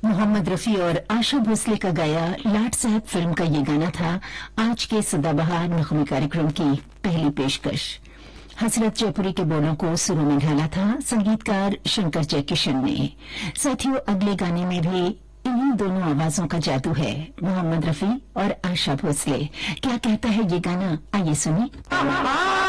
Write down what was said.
मोहम्मद रफी और आशा भोसले का गाया लाट साहब फिल्म का ये गाना था आज के सदाबहार नगमे कार्यक्रम की पहली पेशकश। हसरत जयपुरी के बोलों को सुरों में ढाला था संगीतकार शंकर जयकिशन ने। साथियों, अगले गाने में भी इन्हीं दोनों आवाजों का जादू है, मोहम्मद रफी और आशा भोसले। क्या कहता है ये गाना, आइए सुनिए।